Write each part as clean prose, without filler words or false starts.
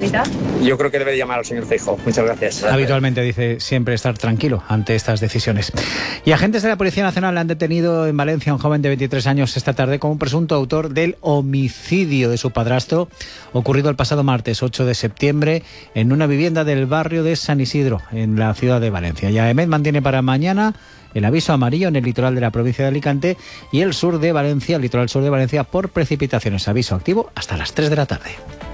necesita? Yo creo que debe llamar al señor Feijóo. Muchas gracias. Habitualmente dice siempre estar tranquilo ante estas decisiones. Y agentes de la Policía Nacional han detenido en Valencia a un joven de 23 años esta tarde como presunto autor del homicidio de su padrastro ocurrido el pasado martes 8 de septiembre en una vivienda del barrio de San Isidro, en la ciudad de Valencia. Y AEMET mantiene para mañana el aviso amarillo en el litoral de la provincia de Alicante y el sur de Valencia, el litoral sur de Valencia, por precipitaciones. Aviso activo hasta las 3 de la tarde.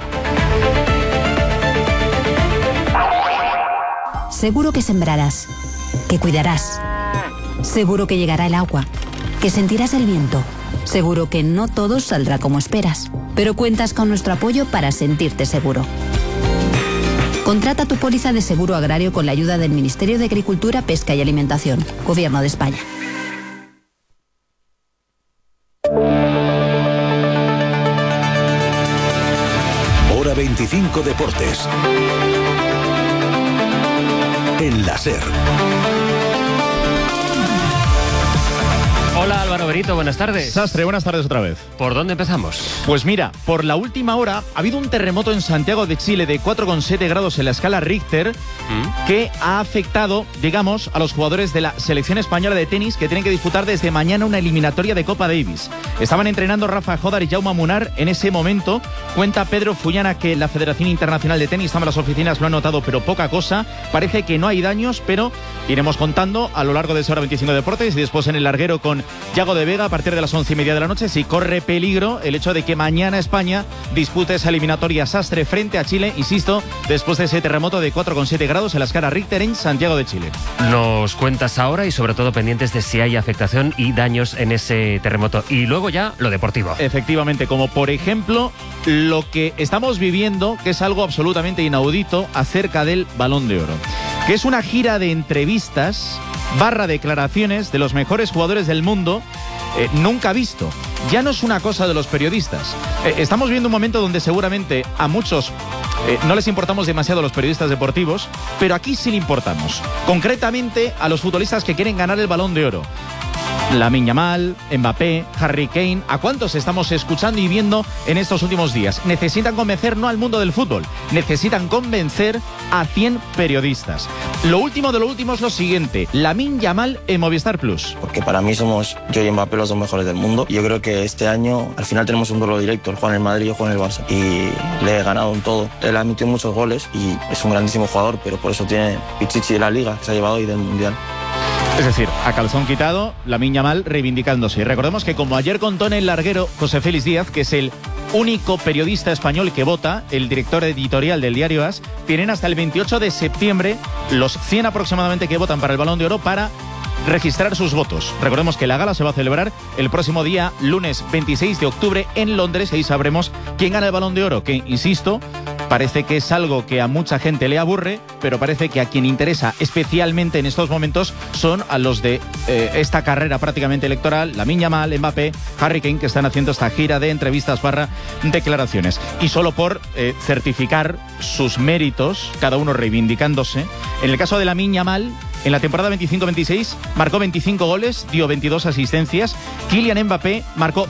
Seguro que sembrarás, que cuidarás. Seguro que llegará el agua, que sentirás el viento. Seguro que no todo saldrá como esperas, pero cuentas con nuestro apoyo para sentirte seguro. Contrata tu póliza de seguro agrario con la ayuda del Ministerio de Agricultura, Pesca y Alimentación, Gobierno de España. Hora 25 Deportes. En la SER. Hola Álvaro Benito, buenas tardes. Sastre, buenas tardes otra vez. ¿Por dónde empezamos? Pues mira, por la última hora ha habido un terremoto en Santiago de Chile de 4,7 grados en la escala Richter que ha afectado, digamos, a los jugadores de la selección española de tenis que tienen que disputar desde mañana una eliminatoria de Copa Davis. Estaban entrenando Rafa Jodar y Jaume Munar en ese momento. Cuenta Pedro Fullana que la Federación Internacional de Tenis, las oficinas lo han notado, pero poca cosa. Parece que no hay daños, pero iremos contando a lo largo de esa hora 25 de Deportes y después en el larguero con Yago de Vega a partir de las 11:30 de la noche. Si corre peligro el hecho de que mañana España dispute esa eliminatoria Sastre frente a Chile, insisto, después de ese terremoto de 4,7 grados en la escala Richter en Santiago de Chile. Nos cuentas ahora y sobre todo pendientes de si hay afectación y daños en ese terremoto. Y luego ya lo deportivo. Efectivamente, como por ejemplo lo que estamos viviendo, que es algo absolutamente inaudito acerca del Balón de Oro, que es una gira de entrevistas / declaraciones de los mejores jugadores del mundo nunca visto. Ya no es una cosa de los periodistas. Estamos viendo un momento donde seguramente a muchos no les importamos demasiado a los periodistas deportivos, pero aquí sí le importamos. Concretamente a los futbolistas que quieren ganar el Balón de Oro. Lamine Yamal, Mbappé, Harry Kane, ¿a cuántos estamos escuchando y viendo en estos últimos días? Necesitan convencer no al mundo del fútbol, necesitan convencer a 100 periodistas. Lo último de lo último es lo siguiente: Lamine Yamal en Movistar Plus. Porque para mí somos yo y Mbappé los dos mejores del mundo. Y yo creo que este año al final tenemos un duelo directo. Él juega en el Madrid y yo juego en el Barça. Y le he ganado en todo. Él ha metido muchos goles y es un grandísimo jugador, pero por eso tiene Pichichi de la Liga, que se ha llevado hoy del Mundial. Es decir, a calzón quitado, Lamine Yamal reivindicándose. Y recordemos que, como ayer contó en el larguero José Félix Díaz, que es el único periodista español que vota, el director editorial del diario AS, tienen hasta el 28 de septiembre los 100 aproximadamente que votan para el Balón de Oro para registrar sus votos. Recordemos que la gala se va a celebrar el próximo día, lunes 26 de octubre, en Londres. Ahí sabremos quién gana el Balón de Oro, que, insisto, parece que es algo que a mucha gente le aburre, pero parece que a quien interesa especialmente en estos momentos son a los de esta carrera prácticamente electoral, Lamine Yamal, Mbappé, Harry Kane, que están haciendo esta gira de entrevistas / declaraciones. Y solo por certificar sus méritos, cada uno reivindicándose, en el caso de Lamine Yamal, en la temporada 25-26 marcó 25 goles, dio 22 asistencias. Kylian Mbappé marcó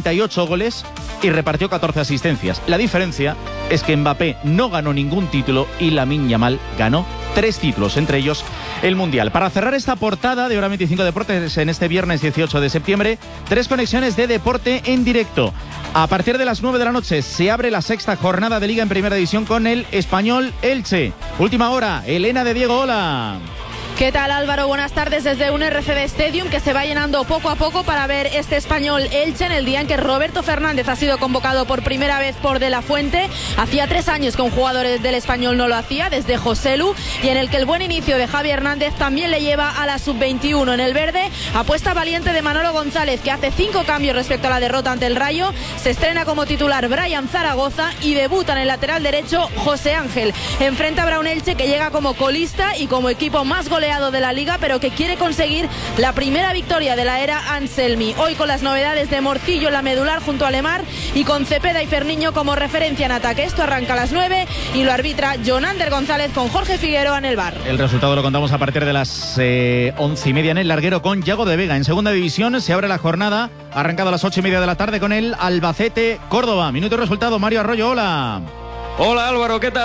58 goles y repartió 14 asistencias. La diferencia es que Mbappé no ganó ningún título y Lamine Yamal ganó 3 títulos, entre ellos el Mundial. Para cerrar esta portada de Hora 25 Deportes en este viernes 18 de septiembre, 3 conexiones de deporte en directo. A partir de las 9 de la noche se abre la 6ª jornada de Liga en Primera División con el Español Elche. Última hora, Elena de Diego, hola. ¿Qué tal, Álvaro? Buenas tardes desde un RCD Stadium que se va llenando poco a poco para ver este Español Elche en el día en que Roberto Fernández ha sido convocado por primera vez por De la Fuente. Hacía 3 años que un jugador del Español no lo hacía, desde Joselu, y en el que el buen inicio de Javi Hernández también le lleva a la sub-21. En el verde, apuesta valiente de Manolo González, que hace 5 cambios respecto a la derrota ante el Rayo. Se estrena como titular Brian Zaragoza y debuta en el lateral derecho José Ángel. Enfrenta a un Elche que llega como colista y como equipo más goleado de la Liga, pero que quiere conseguir la primera victoria de la era Anselmi. Hoy con las novedades de Morcillo en la medular junto a Lemar y con Cepeda y Ferniño como referencia en ataque. Esto arranca a las 9 y lo arbitra Jonander González con Jorge Figueroa en el bar. El resultado lo contamos a partir de las 11:30 en el larguero con Yago de Vega. En segunda división se abre la jornada, arrancado a las 8:30 de la tarde con el Albacete Córdoba. Minuto y resultado, Mario Arroyo, hola. Hola Álvaro, ¿qué tal?